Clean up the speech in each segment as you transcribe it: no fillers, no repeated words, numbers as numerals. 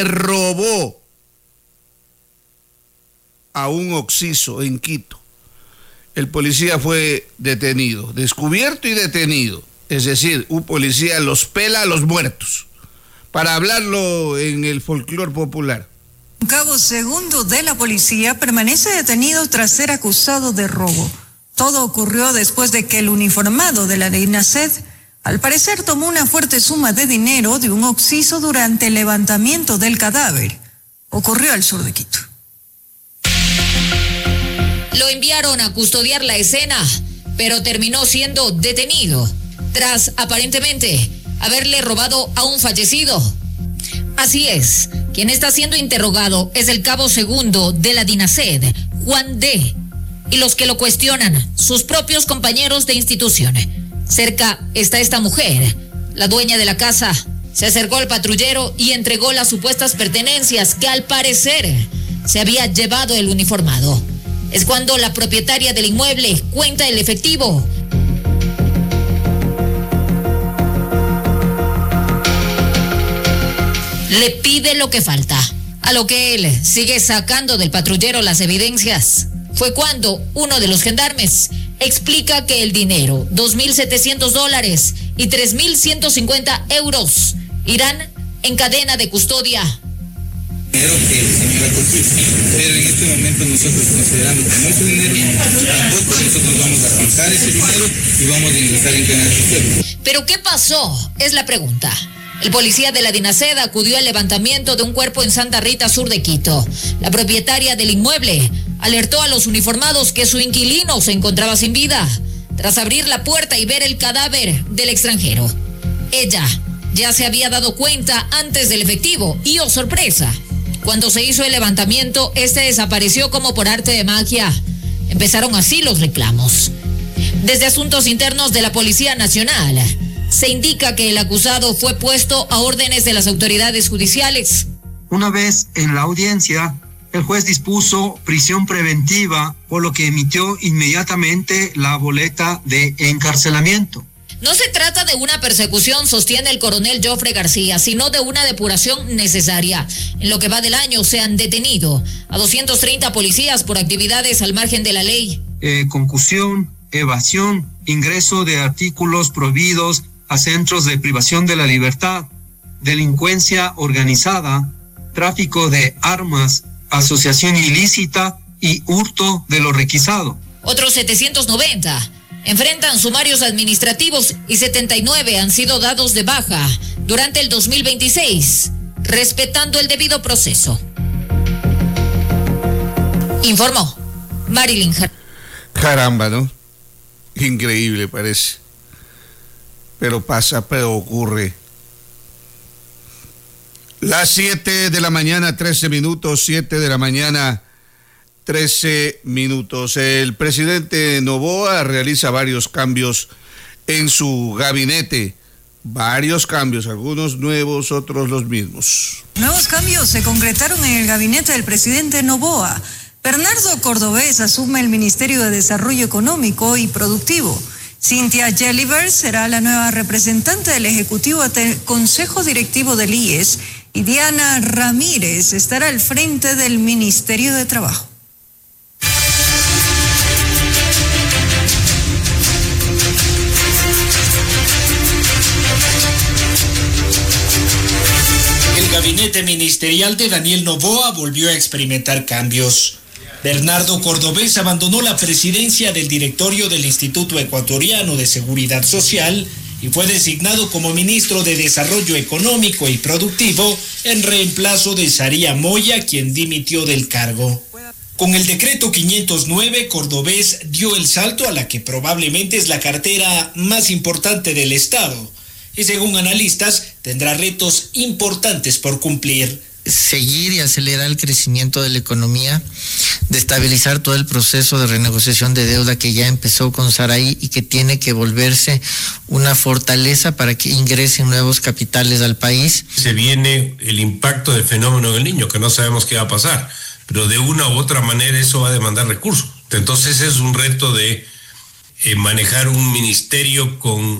le robó a un occiso en Quito. El policía fue detenido, descubierto y detenido. Es decir, un policía los pela a los muertos, para hablarlo en el folclore popular. Un cabo segundo de la policía permanece detenido tras ser acusado de robo. Todo ocurrió después de que el uniformado de la DINASED, al parecer, tomó una fuerte suma de dinero de un occiso durante el levantamiento del cadáver. Ocurrió al sur de Quito. Lo enviaron a custodiar la escena, pero terminó siendo detenido tras, aparentemente, haberle robado a un fallecido. Así es, quien está siendo interrogado es el cabo segundo de la DINASED, Juan D., y los que lo cuestionan, sus propios compañeros de institución. Cerca está esta mujer, la dueña de la casa. Se acercó al patrullero y entregó las supuestas pertenencias que al parecer se había llevado el uniformado. Es cuando la propietaria del inmueble cuenta el efectivo. Le pide lo que falta, a lo que él sigue sacando del patrullero las evidencias. Fue cuando uno de los gendarmes explica que el dinero, $2,700 y 3,150 euros, irán en cadena de custodia. Dinero que el señor ha cogido, pero en este momento nosotros considerando que no es dinero, tampoco nosotros vamos a contar ese dinero y vamos a ingresar en cadena de custodia. ¿Pero qué pasó? Es la pregunta. El policía de la DINASED acudió al levantamiento de un cuerpo en Santa Rita, sur de Quito. La propietaria del inmueble alertó a los uniformados que su inquilino se encontraba sin vida, tras abrir la puerta y ver el cadáver del extranjero. Ella ya se había dado cuenta antes del efectivo y, oh sorpresa, cuando se hizo el levantamiento, este desapareció como por arte de magia. Empezaron así los reclamos. Desde Asuntos Internos de la Policía Nacional, se indica que el acusado fue puesto a órdenes de las autoridades judiciales. Una vez en la audiencia, el juez dispuso prisión preventiva, por lo que emitió inmediatamente la boleta de encarcelamiento. No se trata de una persecución, sostiene el coronel Jofre García, sino de una depuración necesaria. En lo que va del año se han detenido a 230 policías por actividades al margen de la ley. Concusión, evasión, ingreso de artículos prohibidos a centros de privación de la libertad, delincuencia organizada, tráfico de armas, asociación ilícita y hurto de lo requisado. Otros 790 enfrentan sumarios administrativos y 79 han sido dados de baja durante el 2026, respetando el debido proceso. Informó Marilyn. Caramba, ¿no? Increíble parece. Pero pasa, pero ocurre. Las 7 de la mañana, 13 minutos, 7 de la mañana, 13 minutos. El presidente Noboa realiza varios cambios en su gabinete. Varios cambios, algunos nuevos, otros los mismos. Nuevos cambios se concretaron en el gabinete del presidente Noboa. Bernardo Cordobés asume el Ministerio de Desarrollo Económico y Productivo. Cynthia Jelliver será la nueva representante del Ejecutivo ante el Consejo Directivo del IES y Diana Ramírez estará al frente del Ministerio de Trabajo. El gabinete ministerial de Daniel Noboa volvió a experimentar cambios. Bernardo Cordobés abandonó la presidencia del directorio del Instituto Ecuatoriano de Seguridad Social y fue designado como ministro de Desarrollo Económico y Productivo en reemplazo de Saría Moya, quien dimitió del cargo. Con el decreto 509, Cordobés dio el salto a la que probablemente es la cartera más importante del Estado y, según analistas, tendrá retos importantes por cumplir. Seguir y acelerar el crecimiento de la economía, de estabilizar todo el proceso de renegociación de deuda que ya empezó con Saraí y que tiene que volverse una fortaleza para que ingresen nuevos capitales al país. Se viene el impacto del fenómeno del Niño, que no sabemos qué va a pasar, pero de una u otra manera eso va a demandar recursos. Entonces es un reto de manejar un ministerio con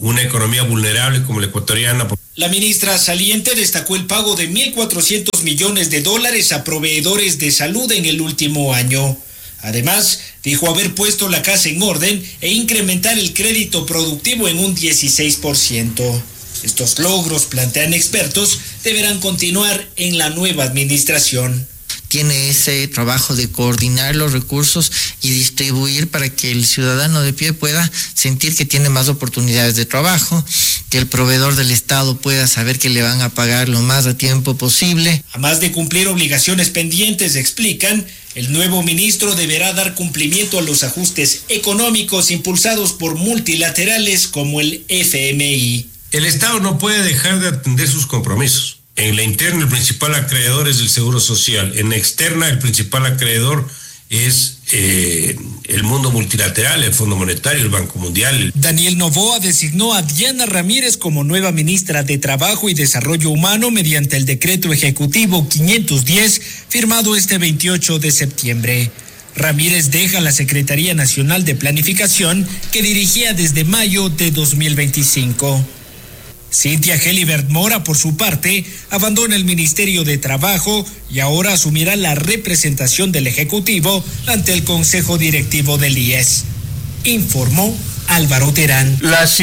una economía vulnerable como la ecuatoriana. La ministra saliente destacó el pago de $1.400 millones a proveedores de salud en el último año. Además, dijo haber puesto la casa en orden e incrementar el crédito productivo en un 16%. Estos logros, plantean expertos, deberán continuar en la nueva administración. Tiene ese trabajo de coordinar los recursos y distribuir para que el ciudadano de pie pueda sentir que tiene más oportunidades de trabajo, que el proveedor del Estado pueda saber que le van a pagar lo más a tiempo posible. Además de cumplir obligaciones pendientes, explican, el nuevo ministro deberá dar cumplimiento a los ajustes económicos impulsados por multilaterales como el FMI. El Estado no puede dejar de atender sus compromisos. En la interna el principal acreedor es el Seguro Social, en la externa el principal acreedor es el mundo multilateral, el Fondo Monetario, el Banco Mundial. Daniel Noboa designó a Diana Ramírez como nueva ministra de Trabajo y Desarrollo Humano mediante el decreto ejecutivo 510 firmado este 28 de septiembre. Ramírez deja la Secretaría Nacional de Planificación que dirigía desde mayo de 2025. Cintia Gelibert Mora, por su parte, abandona el Ministerio de Trabajo y ahora asumirá la representación del Ejecutivo ante el Consejo Directivo del IES. Informó Álvaro Terán. Las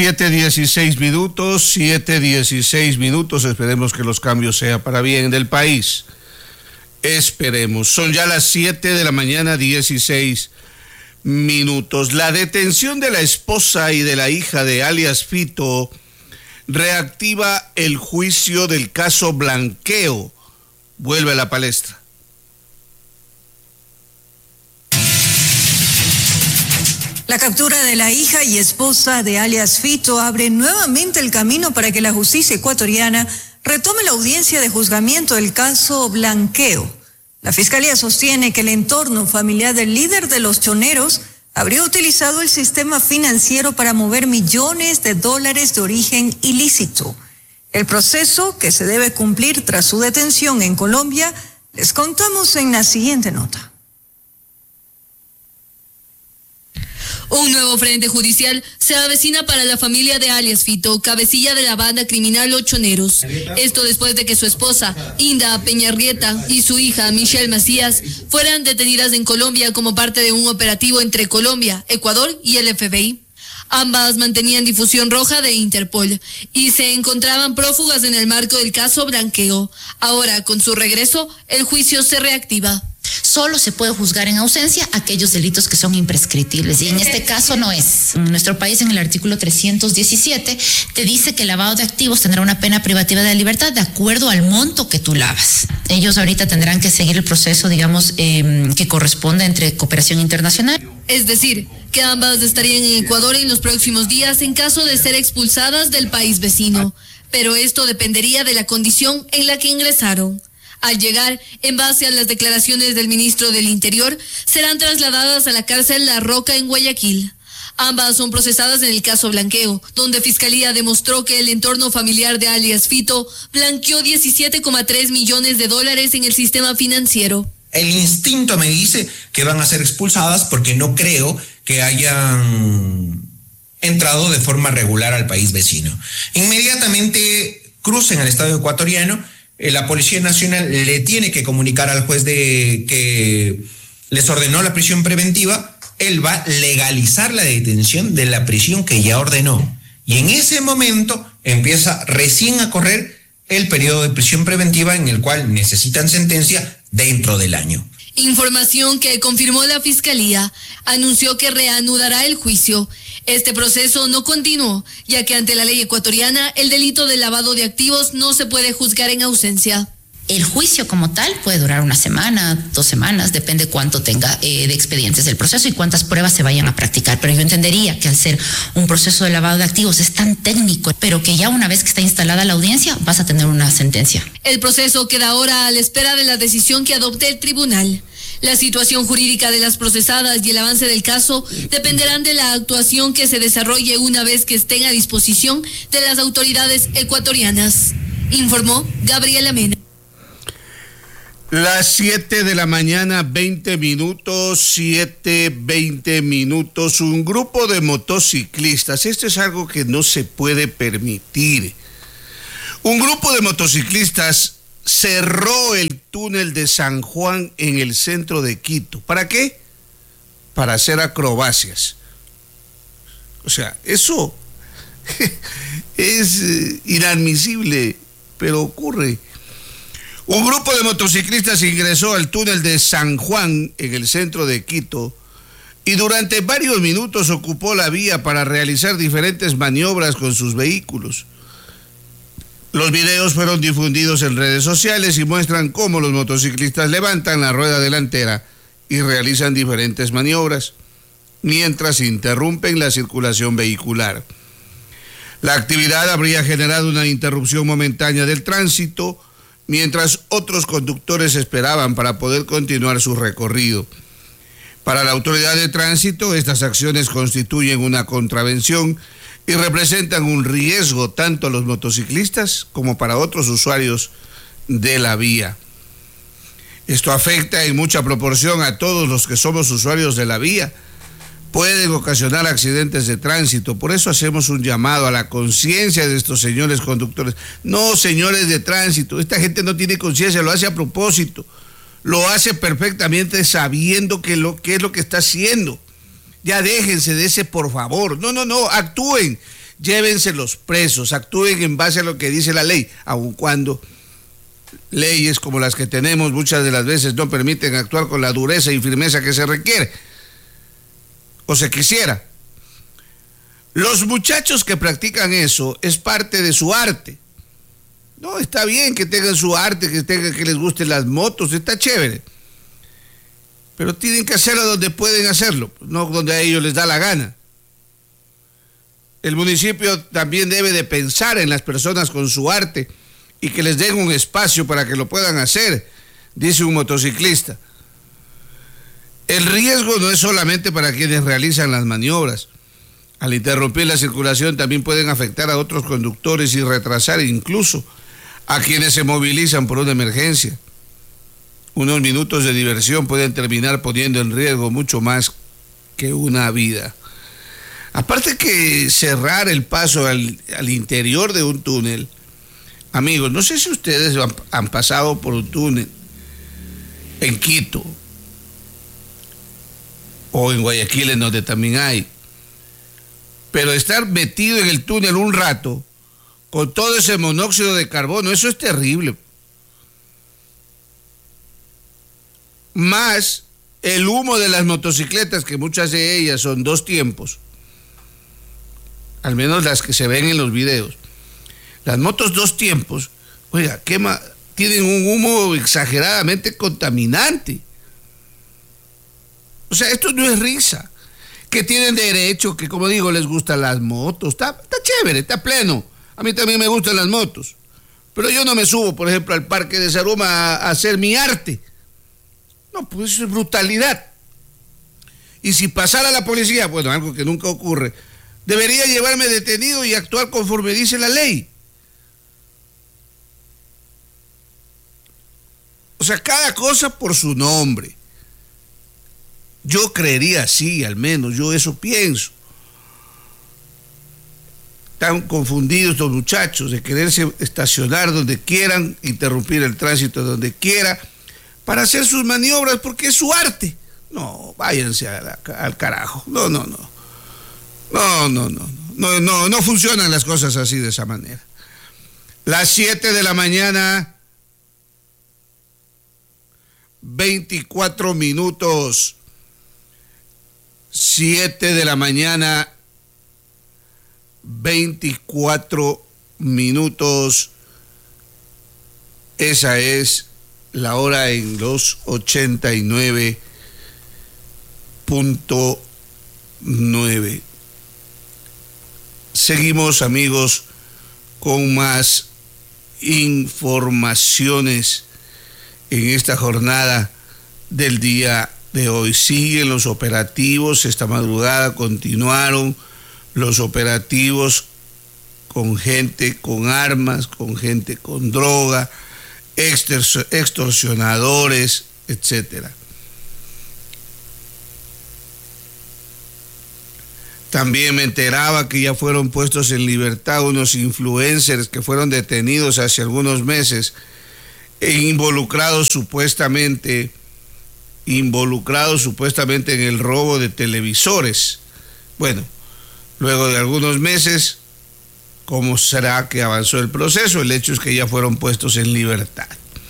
7:16, 7:16, esperemos que los cambios sean para bien del país. Esperemos. Son ya las 7:16 a.m. La detención de la esposa y de la hija de alias Fito reactiva el juicio del caso Blanqueo. Vuelve a la palestra. La captura de la hija y esposa de alias Fito abre nuevamente el camino para que la justicia ecuatoriana retome la audiencia de juzgamiento del caso Blanqueo. La Fiscalía sostiene que el entorno familiar del líder de los choneros habría utilizado el sistema financiero para mover millones de dólares de origen ilícito. El proceso que se debe cumplir tras su detención en Colombia, les contamos en la siguiente nota. Un nuevo frente judicial se avecina para la familia de alias Fito, cabecilla de la banda criminal Los Choneros. Esto después de que su esposa, Inda Peñarrieta, y su hija, Michelle Macías, fueran detenidas en Colombia como parte de un operativo entre Colombia, Ecuador y el FBI. Ambas mantenían difusión roja de Interpol y se encontraban prófugas en el marco del caso Blanqueo. Ahora, con su regreso, el juicio se reactiva. Solo se puede juzgar en ausencia aquellos delitos que son imprescriptibles, y en este caso no es. En nuestro país, en el artículo 317, te dice que el lavado de activos tendrá una pena privativa de la libertad de acuerdo al monto que tú lavas. Ellos ahorita tendrán que seguir el proceso, digamos, que corresponde entre cooperación internacional. Es decir, que ambas estarían en Ecuador en los próximos días en caso de ser expulsadas del país vecino. Pero esto dependería de la condición en la que ingresaron. Al llegar, en base a las declaraciones del ministro del Interior, serán trasladadas a la cárcel La Roca en Guayaquil. Ambas son procesadas en el caso Blanqueo, donde Fiscalía demostró que el entorno familiar de alias Fito blanqueó $17,3 millones en el sistema financiero. El instinto me dice que van a ser expulsadas porque no creo que hayan entrado de forma regular al país vecino. Inmediatamente crucen al Estado ecuatoriano. La Policía Nacional le tiene que comunicar al juez de que les ordenó la prisión preventiva. Él va a legalizar la detención de la prisión que ya ordenó. Y en ese momento empieza recién a correr el periodo de prisión preventiva en el cual necesitan sentencia dentro del año. Información que confirmó la Fiscalía. Anunció que reanudará el juicio. Este proceso no continuó, ya que ante la ley ecuatoriana el delito de lavado de activos no se puede juzgar en ausencia. El juicio como tal puede durar 1 semana, 2 semanas, depende cuánto tenga de expedientes del proceso y cuántas pruebas se vayan a practicar. Pero yo entendería que al ser un proceso de lavado de activos es tan técnico, pero que ya una vez que está instalada la audiencia vas a tener una sentencia. El proceso queda ahora a la espera de la decisión que adopte el tribunal. La situación jurídica de las procesadas y el avance del caso dependerán de la actuación que se desarrolle una vez que estén a disposición de las autoridades ecuatorianas. Informó Gabriela Mena. Las 7 de la mañana, 20 minutos, 7:20 minutos. Un grupo de motociclistas, esto es algo que no se puede permitir. Un grupo de motociclistas cerró el túnel de San Juan en el centro de Quito. ¿Para qué? Para hacer acrobacias. O sea, eso es inadmisible, pero ocurre. Un grupo de motociclistas ingresó al túnel de San Juan en el centro de Quito y durante varios minutos ocupó la vía para realizar diferentes maniobras con sus vehículos. Los videos fueron difundidos en redes sociales y muestran cómo los motociclistas levantan la rueda delantera y realizan diferentes maniobras, mientras interrumpen la circulación vehicular. La actividad habría generado una interrupción momentánea del tránsito, mientras otros conductores esperaban para poder continuar su recorrido. Para la autoridad de tránsito, estas acciones constituyen una contravención y representan un riesgo tanto a los motociclistas como para otros usuarios de la vía. Esto afecta en mucha proporción a todos los que somos usuarios de la vía. Pueden ocasionar accidentes de tránsito. Por eso hacemos un llamado a la conciencia de estos señores conductores. No, señores de tránsito, esta gente no tiene conciencia, lo hace a propósito. Lo hace perfectamente sabiendo qué es lo que está haciendo. Ya déjense de ese, por favor. No, actúen. Llévenselos presos, actúen en base a lo que dice la ley, aun cuando leyes como las que tenemos muchas de las veces no permiten actuar con la dureza y firmeza que se requiere o se quisiera. Los muchachos que practican eso es parte de su arte. No, está bien que tengan su arte, que les gusten las motos, está chévere. Pero tienen que hacerlo donde pueden hacerlo, no donde a ellos les da la gana. El municipio también debe de pensar en las personas con su arte y que les den un espacio para que lo puedan hacer, dice un motociclista. El riesgo no es solamente para quienes realizan las maniobras. Al interrumpir la circulación también pueden afectar a otros conductores y retrasar incluso a quienes se movilizan por una emergencia. Unos minutos de diversión pueden terminar poniendo en riesgo mucho más que una vida. Aparte que cerrar el paso al interior de un túnel, amigos, no sé si ustedes han pasado por un túnel en Quito o en Guayaquil, en donde también hay, pero estar metido en el túnel un rato con todo ese monóxido de carbono, eso es terrible. Más el humo de las motocicletas, que muchas de ellas son 2 tiempos, al menos las que se ven en los videos. Las motos 2 tiempos, oiga, tienen un humo exageradamente contaminante. O sea, esto no es risa. Que tienen derecho, que como digo, les gustan las motos. Está chévere, está pleno. A mí también me gustan las motos. Pero yo no me subo, por ejemplo, al Parque de Zaruma a hacer mi arte. No, pues eso es brutalidad. Y si pasara la policía, bueno, algo que nunca ocurre, debería llevarme detenido y actuar conforme dice la ley. O sea, cada cosa por su nombre. Yo creería así, al menos, yo eso pienso. Están confundidos los muchachos de quererse estacionar donde quieran, interrumpir el tránsito donde quiera, para hacer sus maniobras, porque es su arte. No, váyanse al carajo. No funcionan las cosas así, de esa manera. Las 7 de la mañana, 24 minutos. 7 de la mañana, 24 minutos. Esa es la hora en los 89.9. Seguimos, amigos, con más informaciones en esta jornada del día de hoy. Siguen los operativos, esta madrugada continuaron los operativos con gente con armas, con gente con droga extorsionadores, etcétera. También me enteraba que ya fueron puestos en libertad unos influencers que fueron detenidos hace algunos meses e involucrados supuestamente en el robo de televisores. Bueno, luego de algunos meses, ¿cómo será que avanzó el proceso? El hecho es que ya fueron puestos en libertad.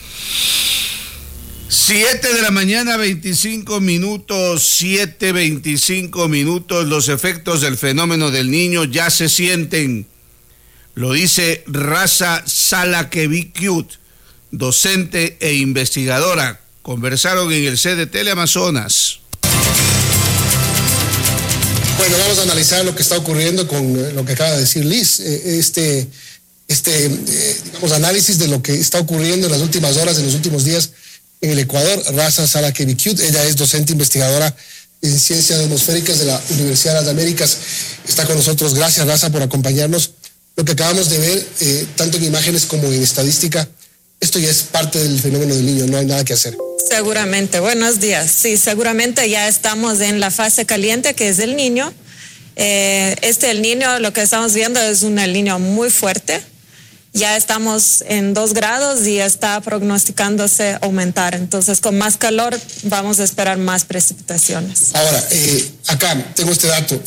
7 de la mañana, 25 minutos, 7:25 minutos. Los efectos del fenómeno del Niño ya se sienten. Lo dice Raza Salakevikiut, docente e investigadora. Conversaron en el CDT Amazonas. Bueno, vamos a analizar lo que está ocurriendo con lo que acaba de decir Liz. Digamos, análisis de lo que está ocurriendo en las últimas horas, en los últimos días en el Ecuador. Raza Salakevikiut, ella es docente investigadora en ciencias atmosféricas de la Universidad de las Américas. Está con nosotros. Gracias, Raza, por acompañarnos. Lo que acabamos de ver, tanto en imágenes como en estadística, esto ya es parte del fenómeno del Niño, no hay nada que hacer. Seguramente, buenos días. Sí, seguramente ya estamos en la fase caliente, que es el Niño. El Niño, lo que estamos viendo es un El Niño muy fuerte. Ya estamos en 2 grados y está prognosticándose aumentar. Entonces, con más calor vamos a esperar más precipitaciones. Ahora, acá tengo este dato.